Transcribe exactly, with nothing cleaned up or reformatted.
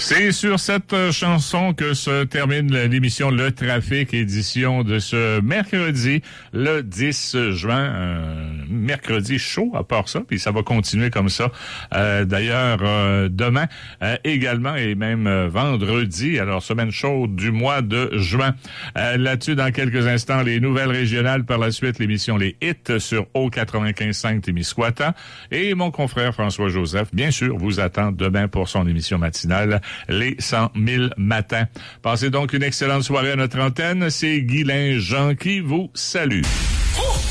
C'est sur cette chanson que se termine l'émission Le Trafic, édition de ce mercredi, le dix juin. Un mercredi chaud à part ça, puis ça va continuer comme ça. Euh, d'ailleurs, euh, demain euh, également, et même euh, vendredi, alors semaine chaude du mois de juin. Euh, là-dessus, dans quelques instants, les nouvelles régionales, par la suite, l'émission Les Hits sur O quatre-vingt-quinze cinq Témiscouata. Et mon confrère François Joseph, bien sûr, vous attend demain pour son émission matinale, Les cent mille matins. Passez donc une excellente soirée à notre antenne. C'est Guylain Jean qui vous salue.